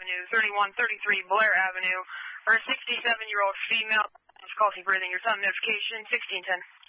Avenue, 3133 Blair Avenue, for a 67-year-old female difficulty breathing. Your time notification, 1610.